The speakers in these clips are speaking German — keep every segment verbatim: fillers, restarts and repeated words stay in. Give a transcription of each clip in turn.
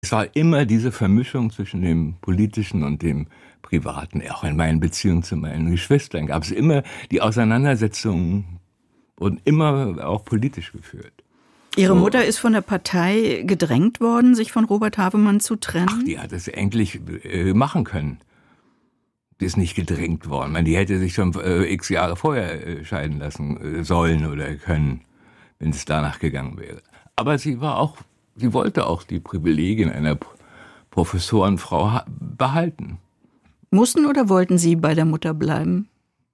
Es war immer diese Vermischung zwischen dem Politischen und dem Privaten. Auch in meinen Beziehungen zu meinen Geschwistern gab es immer die Auseinandersetzungen und immer auch politisch geführt. Ihre so. Mutter ist von der Partei gedrängt worden, sich von Robert Havemann zu trennen? Ach, die hat es endlich äh, machen können. Die ist nicht gedrängt worden. Man, die hätte sich schon äh, x Jahre vorher äh, scheiden lassen äh, sollen oder können, wenn es danach gegangen wäre. Aber sie war auch, sie wollte auch die Privilegien einer Professorenfrau ha- behalten. Mussten oder wollten Sie bei der Mutter bleiben?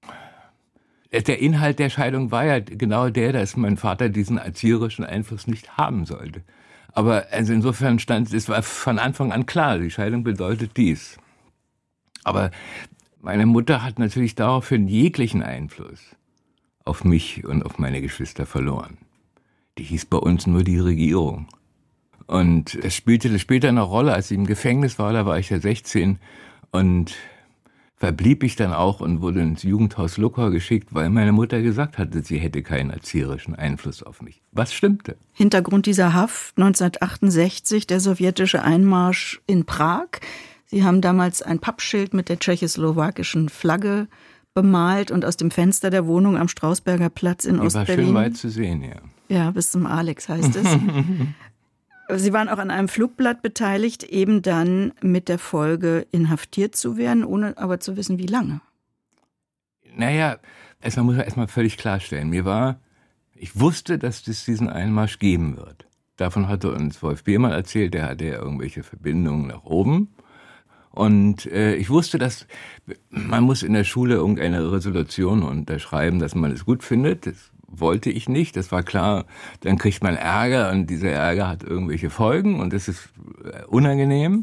Der Inhalt der Scheidung war ja genau der, dass mein Vater diesen erzieherischen Einfluss nicht haben sollte. Aber also insofern stand, es war von Anfang an klar, die Scheidung bedeutet dies. Aber meine Mutter hat natürlich daraufhin jeglichen Einfluss auf mich und auf meine Geschwister verloren. Die hieß bei uns nur die Regierung. Und das spielte später eine Rolle, als ich im Gefängnis war, da war ich ja sechzehn und verblieb ich dann auch und wurde ins Jugendhaus Luckau geschickt, weil meine Mutter gesagt hatte, sie hätte keinen erzieherischen Einfluss auf mich. Was stimmte? Hintergrund dieser Haft neunzehnhundertachtundsechzig, der sowjetische Einmarsch in Prag. Sie haben damals ein Pappschild mit der tschechoslowakischen Flagge bemalt und aus dem Fenster der Wohnung am Strausberger Platz in Die Ostberlin. war schön weit zu sehen, ja. Ja, bis zum Alex heißt es. Sie waren auch an einem Flugblatt beteiligt, eben dann mit der Folge, inhaftiert zu werden, ohne aber zu wissen, wie lange. Naja, erstmal muss man erstmal völlig klarstellen. Mir war, ich wusste, dass es diesen Einmarsch geben wird. Davon hatte uns Wolf Biermann erzählt, der hatte ja irgendwelche Verbindungen nach oben. Und äh, ich wusste, dass man muss in der Schule irgendeine Resolution unterschreiben, dass man es gut findet. Das wollte ich nicht, das war klar. Dann kriegt man Ärger und dieser Ärger hat irgendwelche Folgen und das ist unangenehm.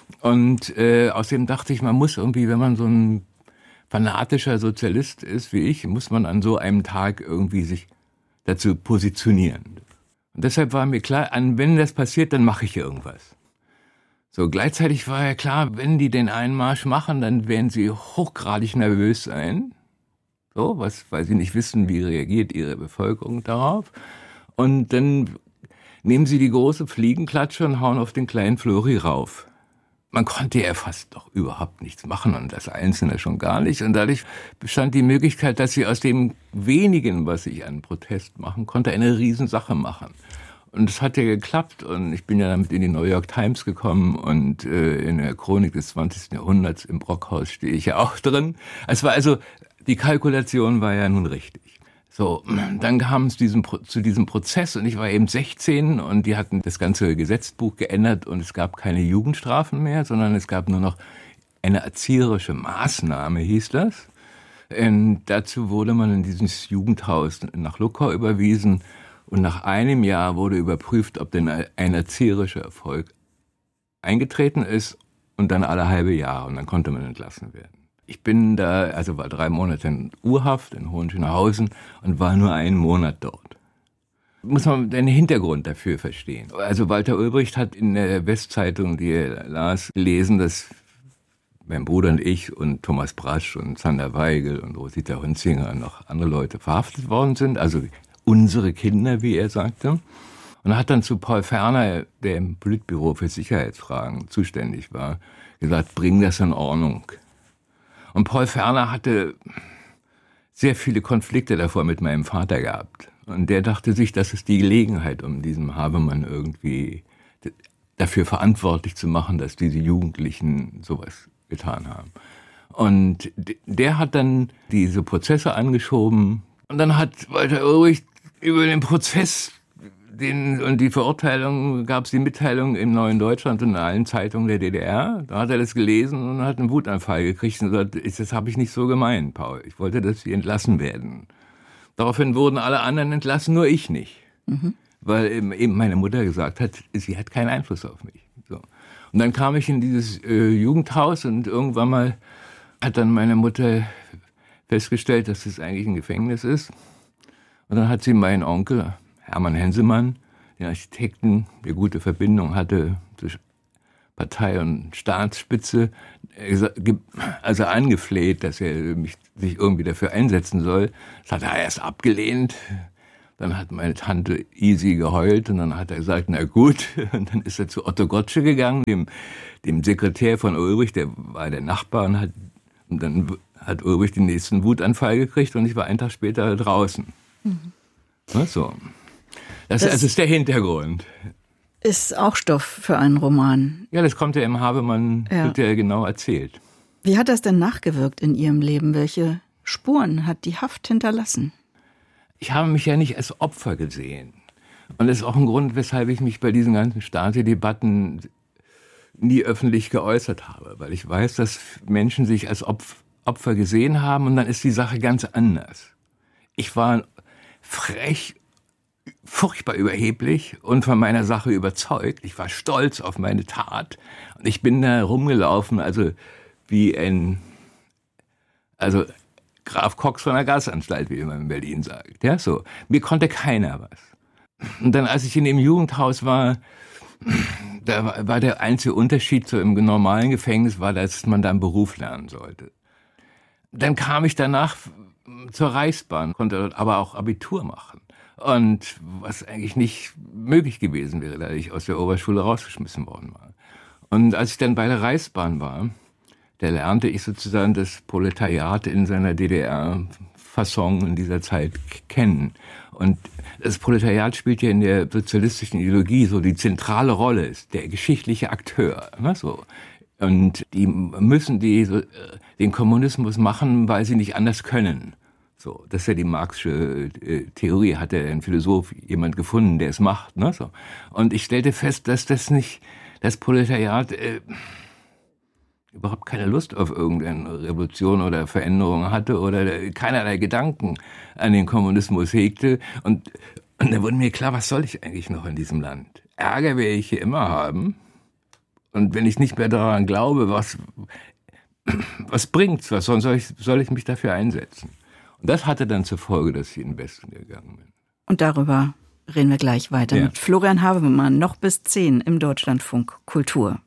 Und äh, außerdem dachte ich, man muss irgendwie, wenn man so ein fanatischer Sozialist ist wie ich, muss man an so einem Tag irgendwie sich dazu positionieren. Und deshalb war mir klar, wenn das passiert, dann mache ich irgendwas. So, gleichzeitig war ja klar, wenn die den Einmarsch machen, dann werden sie hochgradig nervös sein. So, was, weil sie nicht wissen, wie reagiert ihre Bevölkerung darauf. Und dann nehmen sie die große Fliegenklatsche und hauen auf den kleinen Flori rauf. Man konnte ja fast doch überhaupt nichts machen und das Einzelne schon gar nicht. Und dadurch bestand die Möglichkeit, dass sie aus dem Wenigen, was ich an Protest machen konnte, eine Riesensache machen. Und es hat ja geklappt und ich bin ja damit in die New York Times gekommen und äh, in der Chronik des zwanzigsten Jahrhunderts im Brockhaus stehe ich ja auch drin. Es war also, die Kalkulation war ja nun richtig. So, dann kam es diesem, zu diesem Prozess und ich war eben sechzehn und die hatten das ganze Gesetzbuch geändert und es gab keine Jugendstrafen mehr, sondern es gab nur noch eine erzieherische Maßnahme, hieß das. Und dazu wurde man in dieses Jugendhaus nach Luckau überwiesen. Und nach einem Jahr wurde überprüft, ob denn ein erzieherischer Erfolg eingetreten ist und dann alle halbe Jahre und dann konnte man entlassen werden. Ich bin da, also war drei Monate in Urhaft in Hohenschönhausen und war nur einen Monat dort. Muss man den Hintergrund dafür verstehen. Also Walter Ulbricht hat in der Westzeitung, die er las, gelesen, dass mein Bruder und ich und Thomas Brasch und Zander Weigel und Rosita Hunzinger und noch andere Leute verhaftet worden sind, also unsere Kinder, wie er sagte. Und er hat dann zu Paul Ferner, der im Politbüro für Sicherheitsfragen zuständig war, gesagt, bring das in Ordnung. Und Paul Ferner hatte sehr viele Konflikte davor mit meinem Vater gehabt. Und der dachte sich, das ist die Gelegenheit, um diesen Havemann irgendwie dafür verantwortlich zu machen, dass diese Jugendlichen sowas getan haben. Und der hat dann diese Prozesse angeschoben. Und dann hat Walter Ulbricht über den Prozess den, und die Verurteilung, gab es die Mitteilung im Neuen Deutschland und in allen Zeitungen der D D R. Da hat er das gelesen und hat einen Wutanfall gekriegt und gesagt, das habe ich nicht so gemeint, Paul. Ich wollte, dass sie entlassen werden. Daraufhin wurden alle anderen entlassen, nur ich nicht. Mhm. Weil eben meine Mutter gesagt hat, sie hat keinen Einfluss auf mich. So. Und dann kam ich in dieses äh, Jugendhaus und irgendwann mal hat dann meine Mutter festgestellt, dass es eigentlich ein Gefängnis ist. Und dann hat sie meinen Onkel, Hermann Hensemann, den Architekten, der gute Verbindung hatte zwischen Partei und Staatsspitze, also angefleht, dass er mich, sich irgendwie dafür einsetzen soll. Das hat er erst abgelehnt, Dann hat meine Tante easy geheult und dann hat er gesagt, na gut. Und dann ist er zu Otto Gottschee gegangen, dem, dem Sekretär von Ulrich, der war der Nachbar, und, hat, und dann hat Ulrich den nächsten Wutanfall gekriegt und ich war einen Tag später draußen. Mhm. Na, so. Das, das, das ist der Hintergrund. Ist auch Stoff für einen Roman. Ja, das kommt ja im Havemann, ja. Wird ja genau erzählt. Wie hat das denn nachgewirkt in Ihrem Leben? Welche Spuren hat die Haft hinterlassen? Ich habe mich ja nicht als Opfer gesehen. Und das ist auch ein Grund, weshalb ich mich bei diesen ganzen Stasi-Debatten nie öffentlich geäußert habe. Weil ich weiß, dass Menschen sich als Opfer gesehen haben und dann ist die Sache ganz anders. Ich war frech, furchtbar überheblich und von meiner Sache überzeugt. Ich war stolz auf meine Tat. Und ich bin da rumgelaufen, also wie ein... also Graf Cox von der Gasanstalt, wie man in Berlin sagt. Ja, so. Mir konnte keiner was. Und dann, als ich in dem Jugendhaus war, da war der einzige Unterschied zu einem normalen Gefängnis, war, dass man da einen Beruf lernen sollte. Dann kam ich danach zur Reichsbahn, konnte dort aber auch Abitur machen. Und was eigentlich nicht möglich gewesen wäre, da ich aus der Oberschule rausgeschmissen worden war. Und als ich dann bei der Reichsbahn war, da lernte ich sozusagen das Proletariat in seiner D D R-Fasson in dieser Zeit kennen. Und das Proletariat spielt ja in der sozialistischen Ideologie so die zentrale Rolle, ist der geschichtliche Akteur. Ne, so. Und die müssen die, so, den Kommunismus machen, weil sie nicht anders können. So, das ist ja die marxische äh, Theorie, hat ja ein Philosoph, jemand gefunden, der es macht. Ne, so. Und ich stellte fest, dass das nicht, das Proletariat... Äh, überhaupt keine Lust auf irgendeine Revolution oder Veränderung hatte oder keinerlei Gedanken an den Kommunismus hegte. Und, und da wurde mir klar, was soll ich eigentlich noch in diesem Land? Ärger werde ich hier immer haben. Und wenn ich nicht mehr daran glaube, was, was bringt's? Was soll ich, soll ich mich dafür einsetzen? Und das hatte dann zur Folge, dass ich in den Westen gegangen bin. Und darüber reden wir gleich weiter ja. mit Florian Havemann, noch bis zehn im Deutschlandfunk Kultur.